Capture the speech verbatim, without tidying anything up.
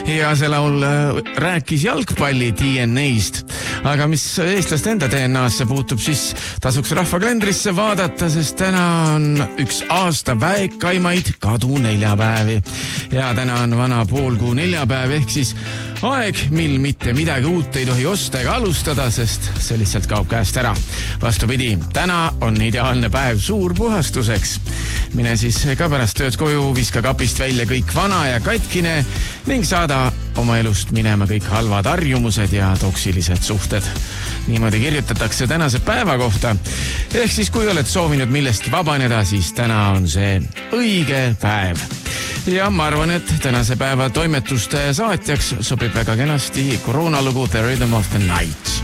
ja see laul rääkis jalgpalli D N A-st. Aga mis eestlaste enda D N A-sse puutub, siis tasuks rahvakalendrisse vaadata, sest täna on üks aasta väekaimaid kaduneljapäevi. Ja täna on vana poolkuu neljapäev, ehk siis aeg, mil mitte midagi uut ei tohi osta ega alustada, sest see lihtsalt kaob käest ära. Vastupidi, täna on ideaalne päev suurpuhastuseks. Mine siis ka pärast tööd koju, viska kapist välja kõik vana ja katkine ning saada oma elust minema kõik halvad harjumused ja toksilised suhted. Niimoodi kirjutatakse tänase päeva kohta. Ehk siis kui oled soovinud millestki vabaneda, siis täna on see õige päev. Ja ma arvan, et tänase päeva toimetuste saatjaks sobib väga kenasti koroonalugu The Rhythm of the Night.